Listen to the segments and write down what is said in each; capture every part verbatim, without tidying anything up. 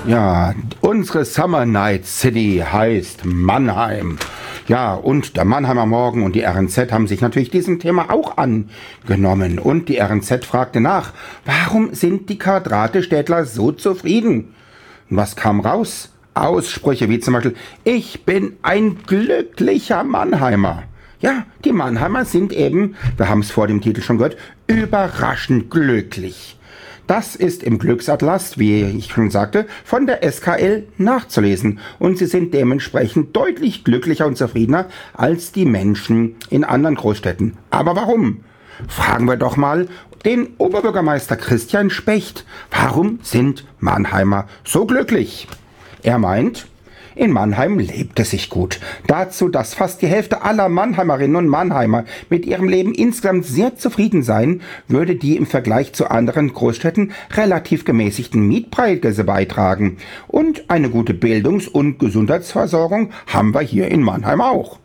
Ja, unsere Summer Night City heißt Mannheim. Ja, und der Mannheimer Morgen und die R N Z haben sich natürlich diesem Thema auch angenommen. Und die R N Z fragte nach, warum sind die Quadratstädtler so zufrieden? Und was kam raus? Aussprüche wie zum Beispiel, ich bin ein glücklicher Mannheimer. Ja, die Mannheimer sind eben, wir haben es vor dem Titel schon gehört, überraschend glücklich. Das ist im Glücksatlas, wie ich schon sagte, von der S K L nachzulesen. Und sie sind dementsprechend deutlich glücklicher und zufriedener als die Menschen in anderen Großstädten. Aber warum? Fragen wir doch mal den Oberbürgermeister Christian Specht. Warum sind Mannheimer so glücklich? Er meint, in Mannheim lebt es sich gut. Dazu, dass fast die Hälfte aller Mannheimerinnen und Mannheimer mit ihrem Leben insgesamt sehr zufrieden seien, würde die im Vergleich zu anderen Großstädten relativ gemäßigten Mietpreise beitragen. Und eine gute Bildungs- und Gesundheitsversorgung haben wir hier in Mannheim auch.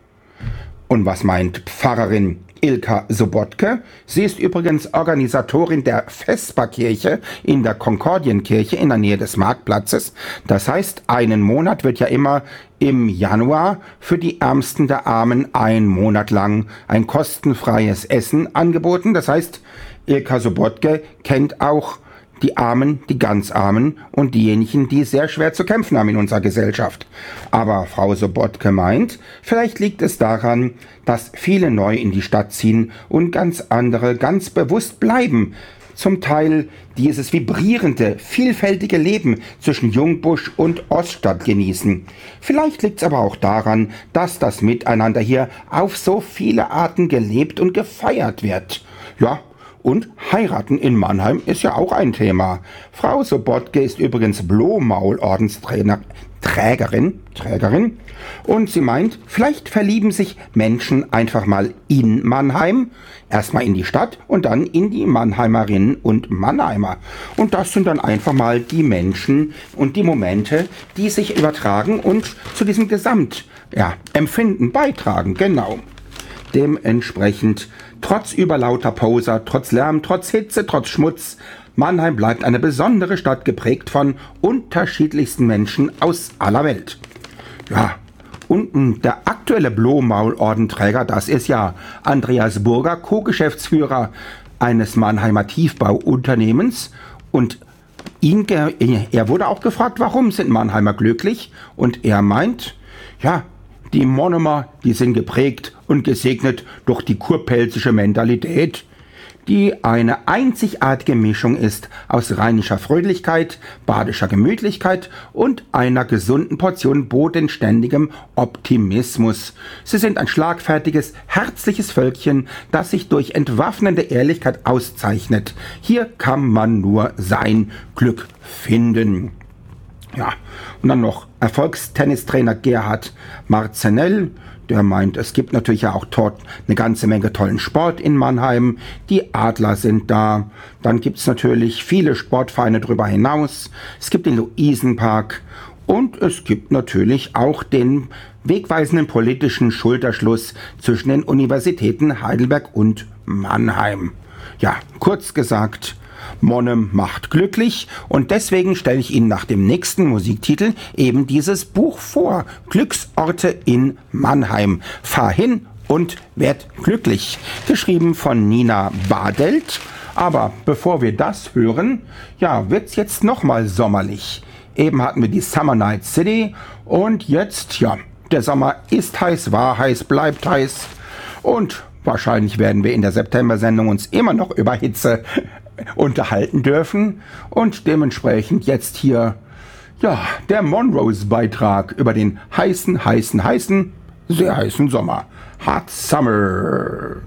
Und was meint Pfarrerin Ilka Sobotke? Sie ist übrigens Organisatorin der Vesperkirche in der Konkordienkirche in der Nähe des Marktplatzes. Das heißt, einen Monat wird ja immer im Januar für die Ärmsten der Armen ein Monat lang ein kostenfreies Essen angeboten. Das heißt, Ilka Sobotke kennt auch die Armen, die ganz Armen und diejenigen, die sehr schwer zu kämpfen haben in unserer Gesellschaft. Aber Frau Sobotke meint, vielleicht liegt es daran, dass viele neu in die Stadt ziehen und ganz andere ganz bewusst bleiben. Zum Teil dieses vibrierende, vielfältige Leben zwischen Jungbusch und Oststadt genießen. Vielleicht liegt es aber auch daran, dass das Miteinander hier auf so viele Arten gelebt und gefeiert wird. Ja, und heiraten in Mannheim ist ja auch ein Thema. Frau Sobotke ist übrigens Blomaul-Ordensträgerin, Trägerin, Trägerin. Und sie meint, vielleicht verlieben sich Menschen einfach mal in Mannheim, erstmal in die Stadt und dann in die Mannheimerinnen und Mannheimer. Und das sind dann einfach mal die Menschen und die Momente, die sich übertragen und zu diesem Gesamt, ja, Empfinden beitragen, genau. Dementsprechend, trotz überlauter Poser, trotz Lärm, trotz Hitze, trotz Schmutz, Mannheim bleibt eine besondere Stadt, geprägt von unterschiedlichsten Menschen aus aller Welt. Ja, und der aktuelle Blomaul-Ordenträger, das ist ja Andreas Burger, Co-Geschäftsführer eines Mannheimer Tiefbauunternehmens. Und ihn, er wurde auch gefragt, warum sind Mannheimer glücklich? Und er meint, ja, die Monomer, die sind geprägt und gesegnet durch die kurpelzische Mentalität, die eine einzigartige Mischung ist aus rheinischer Fröhlichkeit, badischer Gemütlichkeit und einer gesunden Portion bodenständigem Optimismus. Sie sind ein schlagfertiges, herzliches Völkchen, das sich durch entwaffnende Ehrlichkeit auszeichnet. Hier kann man nur sein Glück finden. Ja, und dann noch Erfolgstennistrainer Gerhard Marzenell, der meint, es gibt natürlich ja auch dort eine ganze Menge tollen Sport in Mannheim. Die Adler sind da. Dann gibt es natürlich viele Sportvereine darüber hinaus. Es gibt den Luisenpark und es gibt natürlich auch den wegweisenden politischen Schulterschluss zwischen den Universitäten Heidelberg und Mannheim. Ja, kurz gesagt, Monnem macht glücklich und deswegen stelle ich Ihnen nach dem nächsten Musiktitel eben dieses Buch vor. Glücksorte in Mannheim. Fahr hin und werd glücklich. Geschrieben von Nina Badelt. Aber bevor wir das hören, ja, wird's jetzt nochmal sommerlich. Eben hatten wir die Summer Night City und jetzt, ja, der Sommer ist heiß, war heiß, bleibt heiß und wahrscheinlich werden wir in der September-Sendung uns immer noch über Hitze unterhalten dürfen und dementsprechend jetzt hier, ja, der Monrose-Beitrag über den heißen, heißen, heißen, sehr heißen Sommer. Hot Summer.